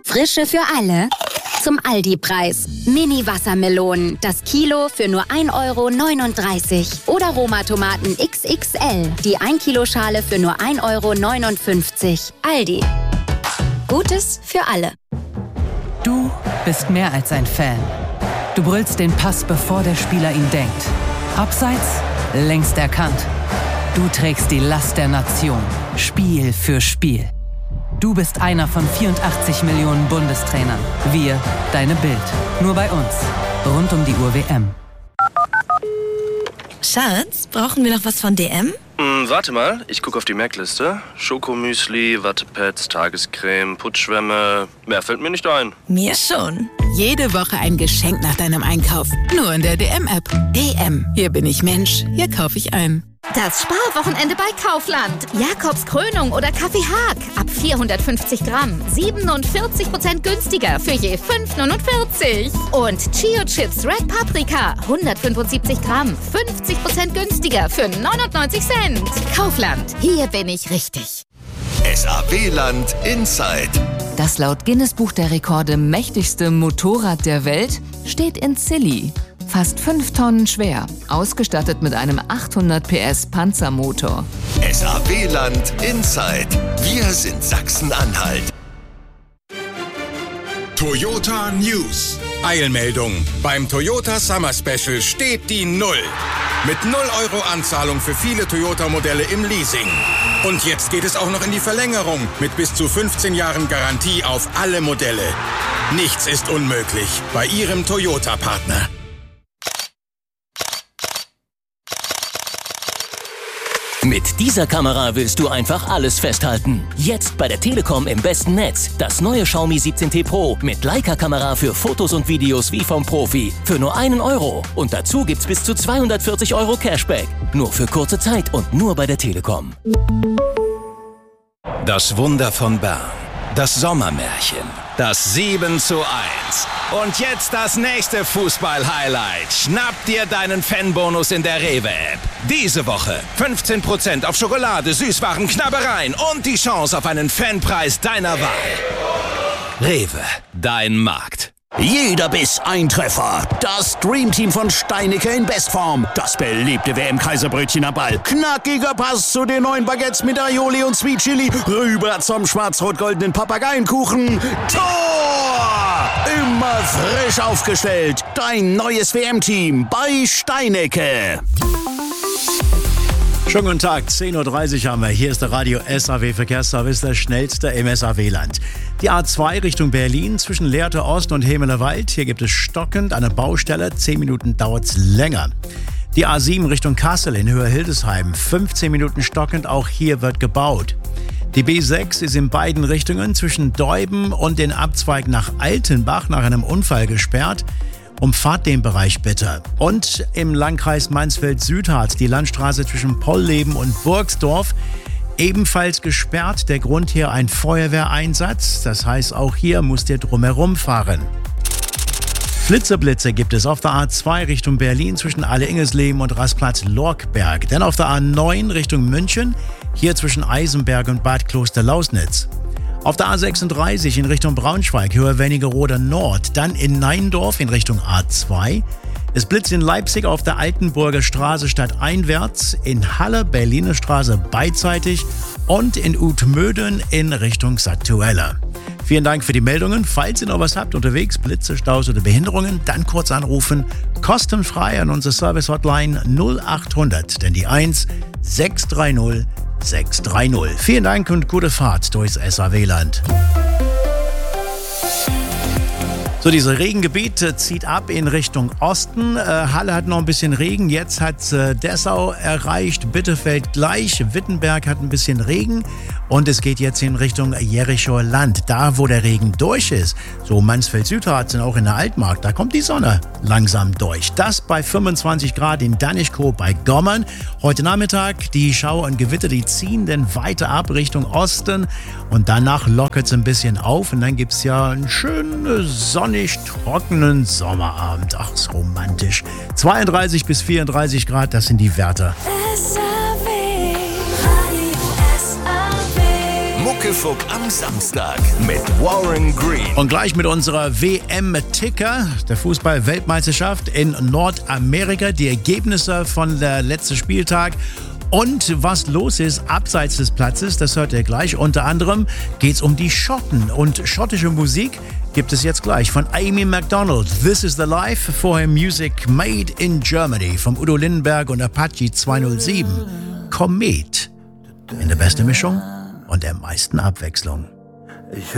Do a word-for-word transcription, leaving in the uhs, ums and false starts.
Frische für alle. Zum Aldi-Preis. Mini-Wassermelonen. Das Kilo für nur ein Euro neununddreißig. Oder Roma-Tomaten X X L. Die ein Kilo Schale für nur ein Euro neunundfünfzig. Aldi. Gutes für alle. Du bist mehr als ein Fan. Du brüllst den Pass, bevor der Spieler ihn denkt. Abseits, längst erkannt. Du trägst die Last der Nation. Spiel für Spiel. Du bist einer von vierundachtzig Millionen Bundestrainern. Wir, deine Bild. Nur bei uns. Rund um die Uhr W M. Schatz, brauchen wir noch was von D M? Hm, warte mal, ich gucke auf die Merkliste. Schokomüsli, Wattepads, Tagescreme, Putzschwämme. Mehr fällt mir nicht ein. Mir schon. Jede Woche ein Geschenk nach deinem Einkauf. Nur in der D M-App. D M. Hier bin ich Mensch. Hier kaufe ich ein. Das Sparwochenende bei Kaufland. Jakobs Krönung oder Kaffee Haag. Ab vierhundertfünfzig Gramm. siebenundvierzig Prozent günstiger für je fünf neunundvierzig. Und Chio Chips Red Paprika. hundertfünfundsiebzig Gramm. fünfzig Prozent günstiger für neunundneunzig Cent. Kaufland. Hier bin ich richtig. S A W-Land Inside. Das laut Guinness-Buch der Rekorde mächtigste Motorrad der Welt steht in Zilli. Fast fünf Tonnen schwer, ausgestattet mit einem achthundert P S Panzermotor. S A W-Land Inside. Wir sind Sachsen-Anhalt. Toyota News. Eilmeldung. Beim Toyota Summer Special steht die Null. Mit null Euro Anzahlung für viele Toyota-Modelle im Leasing. Und jetzt geht es auch noch in die Verlängerung mit bis zu fünfzehn Jahren Garantie auf alle Modelle. Nichts ist unmöglich bei Ihrem Toyota-Partner. Mit dieser Kamera willst du einfach alles festhalten. Jetzt bei der Telekom im besten Netz. Das neue Xiaomi siebzehn T Pro mit Leica-Kamera für Fotos und Videos wie vom Profi. Für nur einen Euro. Und dazu gibt's bis zu zweihundertvierzig Euro Cashback. Nur für kurze Zeit und nur bei der Telekom. Das Wunder von Bern. Das Sommermärchen. Das sieben zu eins. Und jetzt das nächste Fußball-Highlight. Schnapp dir deinen Fanbonus in der Rewe-App. Diese Woche fünfzehn Prozent auf Schokolade, Süßwaren, Knabbereien und die Chance auf einen Fanpreis deiner Wahl. Rewe, dein Markt. Jeder Biss ein Treffer. Das Dreamteam von Steinicke in Bestform. Das beliebte W M-Kaiserbrötchen am Ball. Knackiger Pass zu den neuen Baguettes mit Aioli und Sweet Chili. Rüber zum schwarz-rot-goldenen Papageienkuchen. Tor! Immer frisch aufgestellt. Dein neues W M-Team bei Steinicke. Schönen guten Tag, zehn Uhr dreißig haben wir. Hier ist der Radio S A W Verkehrsservice, der schnellste im S A W-Land. Die A zwei Richtung Berlin zwischen Lehrte Ost und Hemelerwald. Hier gibt es stockend eine Baustelle. zehn Minuten dauert es länger. Die A sieben Richtung Kassel in Höhe Hildesheim. fünfzehn Minuten stockend, auch hier wird gebaut. Die B sechs ist in beiden Richtungen zwischen Deuben und den Abzweig nach Altenbach nach einem Unfall gesperrt. Umfahrt den Bereich bitte. Und im Landkreis Mansfeld-Südharz die Landstraße zwischen Polleben und Burgsdorf ebenfalls gesperrt. Der Grund hier ein Feuerwehreinsatz. Das heißt, auch hier müsst ihr drumherum fahren. Flitzeblitze gibt es auf der A zwei Richtung Berlin zwischen Alle-Ingesleben und Rastplatz Lorkberg. Dann auf der A neun Richtung München, hier zwischen Eisenberg und Bad Kloster-Lausnitz. Auf der A sechsunddreißig in Richtung Braunschweig, Höhe Wernigerode Nord. Dann in Neindorf in Richtung A zwei. Es blitzt in Leipzig auf der Altenburger Straße stadteinwärts, in Halle Berliner Straße beidseitig und in Utmöden in Richtung Sattuella. Vielen Dank für die Meldungen. Falls ihr noch was habt unterwegs, Blitze, Staus oder Behinderungen, dann kurz anrufen. Kostenfrei an unsere Service-Hotline null achthundert, denn die eins sechs drei null sechs drei null. Vielen Dank und gute Fahrt durchs S A W-Land. So, dieses Regengebiet äh, zieht ab in Richtung Osten. Äh, Halle hat noch ein bisschen Regen. Jetzt hat äh, Dessau erreicht, Bitterfeld gleich. Wittenberg hat ein bisschen Regen. Und es geht jetzt in Richtung Jerichoer Land. Da, wo der Regen durch ist, so Mansfeld-Südharz und auch in der Altmark, da kommt die Sonne langsam durch. Das bei fünfundzwanzig Grad in Danischkow bei Gommern. Heute Nachmittag die Schauer und Gewitter, die ziehen dann weiter ab Richtung Osten. Und danach lockert es ein bisschen auf. Und dann gibt es ja einen schönen Sonne. trockenen Sommerabend. Ach, so romantisch. zweiunddreißig bis vierunddreißig Grad, das sind die Werte. Mucke Frickelfuck am Samstag mit Warren Green. Und gleich mit unserer W M-Ticker der Fußball-Weltmeisterschaft in Nordamerika. Die Ergebnisse von der letzten Spieltag. Und was los ist abseits des Platzes, das hört ihr gleich. Unter anderem geht es um die Schotten. Und schottische Musik gibt es jetzt gleich von Amy Macdonald. This is the Life. Vorher Music Made in Germany vom Udo Lindenberg und Apache zweihundertsieben. Komet. In der besten Mischung und der meisten Abwechslung. Ich